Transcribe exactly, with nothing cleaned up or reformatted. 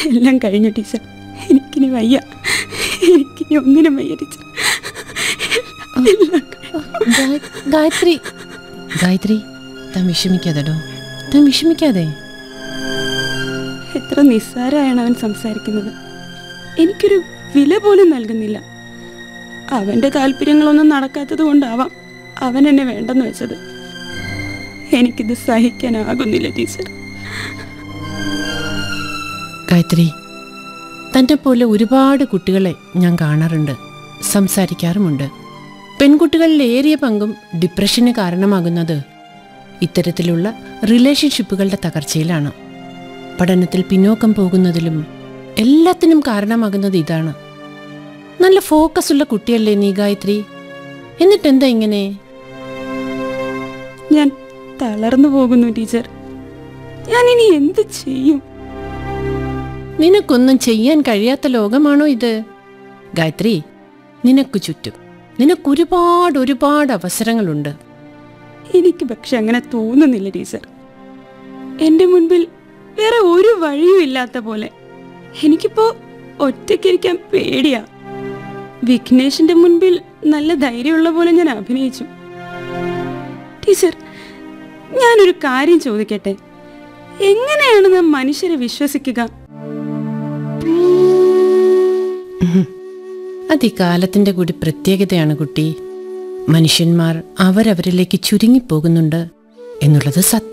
എല്ലാം കഴിഞ്ഞു ടീച്ചർ. എനിക്കിനി വയ്യ, എനിക്കിനി ഒന്നിനും വയ്യ ടീച്ചർ. ഗായത്രി, ഗായത്രി, താൻ വിഷമിക്കാതെടോ, താൻ വിഷമിക്കാതെ. എത്ര നിസ്സാരമാണ് അവൻ സംസാരിക്കുന്നത്. എനിക്കൊരു വില പോലും നൽകുന്നില്ല. അവൻ്റെ താല്പര്യങ്ങളൊന്നും നടക്കാത്തത് കൊണ്ടാവാം അവൻ എന്നെ വേണ്ടെന്ന് വെച്ചത്. എനിക്കിത് സഹിക്കാനാകുന്നില്ല ടീച്ചർ. ഗായത്രി, തൻ്റെ പോലെ ഒരുപാട് കുട്ടികളെ ഞാൻ കാണാറുണ്ട്, സംസാരിക്കാറുമുണ്ട്. പെൺകുട്ടികളിൽ ഏറിയ പങ്കും ഡിപ്രഷന് കാരണമാകുന്നത് ഇത്തരത്തിലുള്ള റിലേഷൻഷിപ്പുകളുടെ തകർച്ചയിലാണ്. പഠനത്തിൽ പിന്നോക്കം പോകുന്നതിലും എല്ലാത്തിനും കാരണമാകുന്നത് ഇതാണ്. നല്ല ഫോക്കസ് ഉള്ള കുട്ടിയല്ലേ നീ ഗായത്രി, എന്നിട്ടെന്താ ഇങ്ങനെ? ഞാൻ തളർന്നു പോകുന്നു ടീച്ചർ. ഞാൻ ഇനി എന്ത് ചെയ്യും? നിനക്കൊന്നും ചെയ്യാൻ കഴിയാത്ത ലോകമാണോ ഇത്? ഗായത്രി, നിനക്ക് ചുറ്റും നിനക്കൊരുപാട് ഒരുപാട് അവസരങ്ങളുണ്ട്. എനിക്ക് പക്ഷെ അങ്ങനെ തോന്നുന്നില്ല ടീച്ചർ. എൻ്റെ മുൻപിൽ വേറെ ഒരു വഴിയും ഇല്ലാത്ത പോലെ. എനിക്കിപ്പോ ഒറ്റയ്ക്കിരിക്കാൻ പേടിയാ. വിഘ്നേഷിന്റെ മുൻപിൽ നല്ല ധൈര്യമുള്ള പോലെ ഞാൻ അഭിനയിച്ചു. ടീച്ചർ, ഞാനൊരു കാര്യം ചോദിക്കട്ടെ. എങ്ങനെയാണ് നാം മനുഷ്യരെ വിശ്വസിക്കുക? അത് ഈ കാലത്തിന്റെ കൂടി പ്രത്യേകതയാണ് കുട്ടി. മനുഷ്യന്മാർ അവരവരിലേക്ക് ചുരുങ്ങിപ്പോകുന്നുണ്ട് എന്നുള്ളത് സത്യം.